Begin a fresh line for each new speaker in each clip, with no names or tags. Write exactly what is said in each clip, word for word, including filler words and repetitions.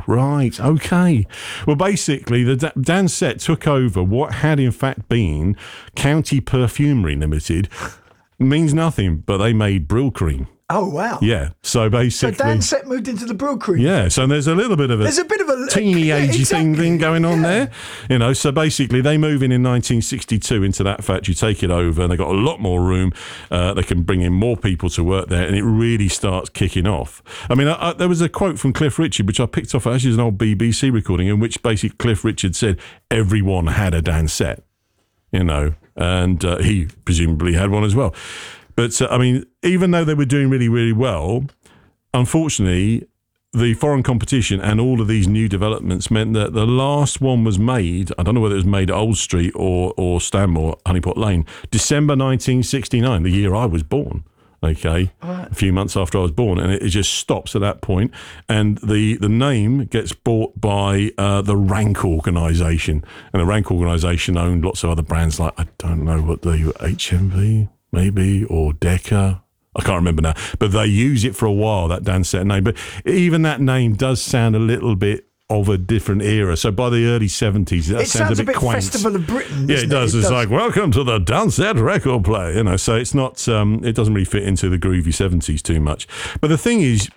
right. Okay. Well, basically, the D- Dansette took over what had in fact been County Perfumery Limited. Means nothing, but they made Brill Cream.
Oh, wow.
Yeah. So basically...
So Dansette moved into the Brill Cream.
Yeah. So there's a little bit of a...
There's a bit of a...
teeny
yeah,
agey
exactly.
thing, thing going on
yeah.
there. You know, so basically they move in in nineteen sixty-two into that factory, take it over, and they've got a lot more room. Uh, they can bring in more people to work there, and it really starts kicking off. I mean, I, I, there was a quote from Cliff Richard, which I picked off actually as an old B B C recording, in which basically Cliff Richard said everyone had a Dansette, you know, and uh, he presumably had one as well. But, uh, I mean, even though they were doing really, really well, unfortunately, the foreign competition and all of these new developments meant that the last one was made, I don't know whether it was made at Old Street or, or Stanmore, Honeypot Lane, December nineteen sixty-nine, the year I was born. Okay, right. A few months after I was born, and it, it just stops at that point. And the, the name gets bought by uh, the Rank organisation, and the Rank organisation owned lots of other brands like, I don't know what the H M V maybe, or Decca. I can't remember now, but they use it for a while, that Dansette name. But even that name does sound a little bit of a different era. So by the early seventies, that
it
sounds,
sounds
a bit,
bit
quaint.
Festival of Britain.
Yeah, it does.
It? It
it's
does.
like, welcome to the Dansette record play. You know, so it's not. Um, it doesn't really fit into the groovy seventies too much. But the thing is,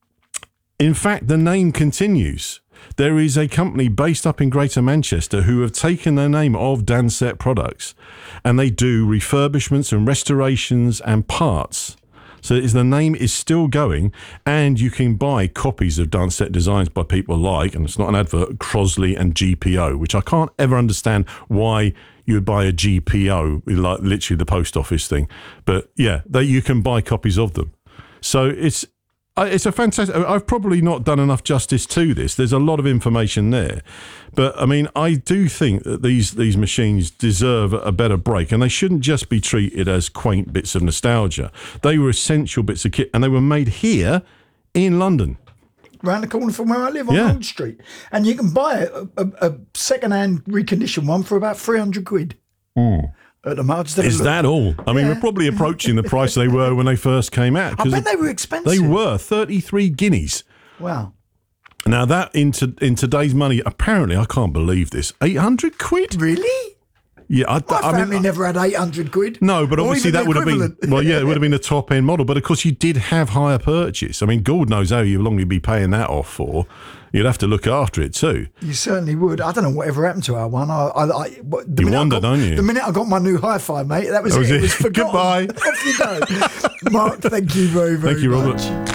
in fact, the name continues. There is a company based up in Greater Manchester who have taken the name of Dansette products, and they do refurbishments and restorations and parts. So is the name is still going, and you can buy copies of Dansette designs by people like, and it's not an advert, Crosley and G P O, which I can't ever understand why you would buy a G P O, like literally the post office thing. But yeah, they, you can buy copies of them. So it's it's a fantastic... I've probably not done enough justice to this. There's a lot of information there. But, I mean, I do think that these, these machines deserve a better break, and they shouldn't just be treated as quaint bits of nostalgia. They were essential bits of kit, and they were made here in London.
Round the corner from where I live on
Yeah.
Old Street. And you can buy a, a, a second-hand reconditioned one for about three hundred quid.
Mm.
At the march.
Is that all? I mean,
Yeah.
we're probably approaching the price they were when they first came out.
I
'cause
bet they were expensive.
They were thirty-three guineas.
Wow.
Now, that in, to, in today's money, apparently, I can't believe this, eight hundred quid?
Really?
Yeah, I,
My
I
family
mean,
never had eight hundred quid.
no, but
Or
obviously
even
that
the
would have been,
equivalent.
well, yeah, it would have been a top end model. But of course, you did have higher purchase. I mean, God knows how you'll only be paying that off for. You'd have to look after it too.
You certainly would. I don't know whatever happened to our one. I, I, I, the
You
minute I
wonder,
got-
don't you?
The minute I got my new hi-fi, mate, that was,
That was
it.
it.
It was forgotten.
Goodbye.
Off you go. Mark, thank you very, very
Thank you, Robert.
much.